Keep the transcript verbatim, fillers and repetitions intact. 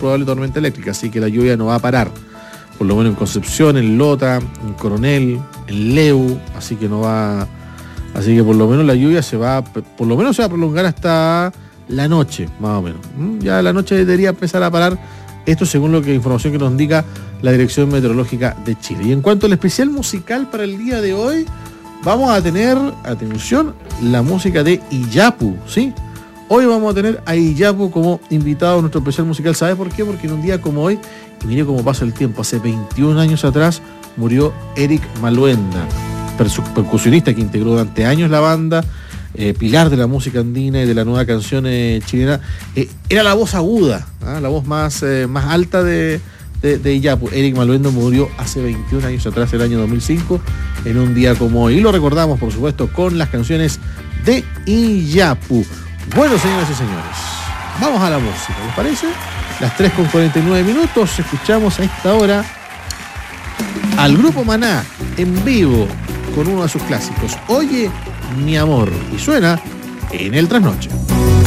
probable tormenta eléctrica, así que la lluvia no va a parar. Por lo menos en Concepción, en Lota, en Coronel, en Leu, así que no va... Así que por lo menos la lluvia se va, por lo menos se va a prolongar hasta la noche, más o menos. Ya la noche debería empezar a parar, esto según lo que información que nos indica la Dirección Meteorológica de Chile. Y en cuanto al especial musical para el día de hoy, vamos a tener, atención, la música de Iyapu, ¿sí? Hoy vamos a tener a Iyapu como invitado a nuestro especial musical. ¿Sabe por qué? Porque en un día como hoy, y mire cómo pasa el tiempo, hace veintiún años atrás murió Eric Maluenda, percusionista que integró durante años la banda, eh, pilar de la música andina y de la nueva canción eh, chilena. Eh, era la voz aguda, ¿eh? la voz más, eh, más alta de, de, de Iyapu. Eric Maluenda murió hace veintiún años atrás, el año dos mil cinco, en un día como hoy. Y lo recordamos, por supuesto, con las canciones de Iyapu. Bueno, señoras y señores, vamos a la música, ¿les parece? Las tres con cuarenta y nueve minutos, escuchamos a esta hora al grupo Maná en vivo con uno de sus clásicos, Oye mi amor, y suena en el Trasnoche.